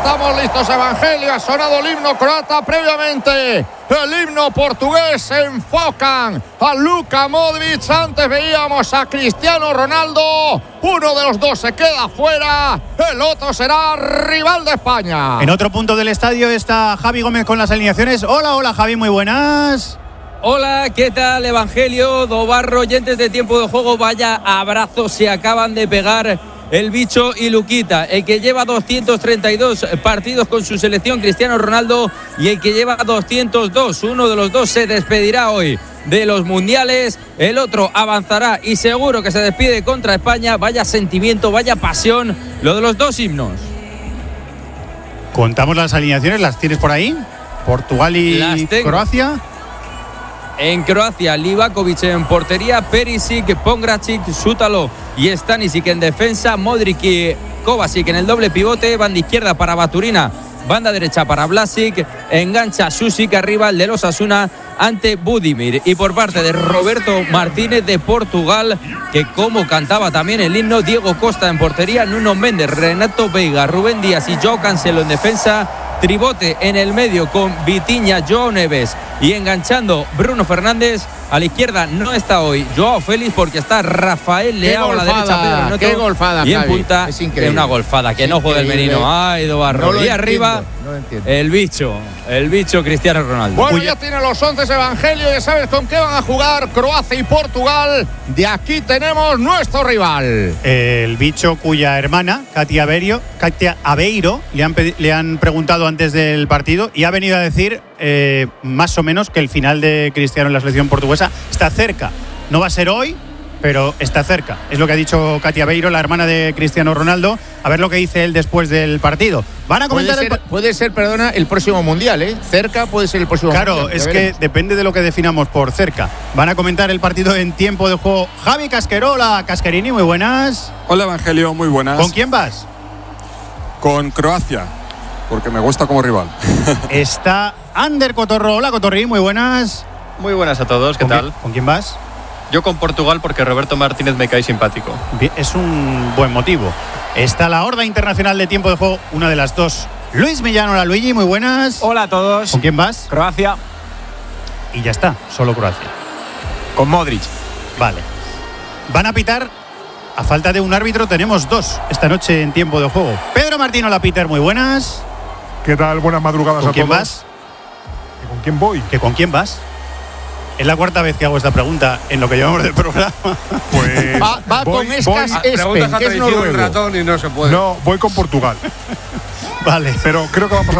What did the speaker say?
estamos listos, Evangelio. Ha sonado el himno croata previamente. El himno portugués. Se enfocan a Luka Modric. Antes veíamos a Cristiano Ronaldo. Uno de los dos se queda fuera. El otro será rival de España. En otro punto del estadio está Javi Gómez con las alineaciones. Hola Javi, muy buenas. Hola, ¿qué tal, Evangelio? Dobarro, oyentes de Tiempo de Juego, vaya abrazos se acaban de pegar el Bicho y Luquita. El que lleva 232 partidos con su selección, Cristiano Ronaldo, y el que lleva 202. Uno de los dos se despedirá hoy de los mundiales, el otro avanzará y seguro que se despide contra España. Vaya sentimiento, vaya pasión, lo de los dos himnos. Contamos las alineaciones, ¿las tienes por ahí? Portugal y Croacia. En Croacia, Livakovic en portería, Perisic, Pongracic, Sútalo y Stanisic en defensa, Modric y Kovacic en el doble pivote, banda izquierda para Baturina, banda derecha para Vlasic, engancha Susic arriba, el de los Osasuna ante Budimir. Y por parte de Roberto Martínez de Portugal, que como cantaba también el himno, Diego Costa en portería, Nuno Méndez, Renato Veiga, Rubén Díaz y Joao Cancelo en defensa, tribote en el medio con Vitinha, Joao Neves y enganchando Bruno Fernández. A la izquierda no está hoy Joao Félix porque está Rafael Leao a la derecha, Pedro Neto. Qué golfada, y en Javi. punta Es increíble. una golfada, que no juega el menino. Ay, Dobarro. No y arriba el bicho Cristiano Ronaldo. Bueno, ya tiene los 11 Evangelio, ya sabes con qué van a jugar Croacia y Portugal. De aquí tenemos nuestro rival. El Bicho, cuya hermana, Katia Aveiro, le han preguntado antes del partido y ha venido a decir más o menos que el final de Cristiano en la selección portuguesa está cerca. No va a ser hoy, pero está cerca. Es lo que ha dicho Katia Aveiro, la hermana de Cristiano Ronaldo. A ver lo que dice él después del partido. Van a comentar puede ser, perdona, el próximo mundial, ¿eh? Cerca puede ser el próximo mundial. Claro, es que depende de lo que definamos por cerca. Van a comentar el partido en Tiempo de Juego Javi Casquerola. Casquerini, muy buenas. Hola, Evangelio, muy buenas. ¿Con quién vas? Con Croacia, porque me gusta como rival. Está Ander Cotorro. Hola, Cotorrín, muy buenas. Muy buenas a todos, ¿qué tal? ¿Con quién vas? Yo con Portugal porque Roberto Martínez me cae simpático. Bien, es un buen motivo. Está la Horda Internacional de Tiempo de Juego, una de las dos. Luis Millán, hola Luigi, muy buenas. Hola a todos. ¿Con quién vas? Croacia. Y ya está, solo Croacia. Con Modric. Vale. Van a pitar, a falta de un árbitro, tenemos dos esta noche en Tiempo de Juego. Pedro Martín, hola Peter, muy buenas. ¿Qué tal? Buenas madrugadas a todos. ¿Con quién vas? ¿Y con quién voy? ¿Que con quién vas? Es la cuarta vez que hago esta pregunta en lo que llevamos del programa. Pues va con Escas Espen, que es noruego. No, voy con Portugal. Vale. Pero creo que va a pasar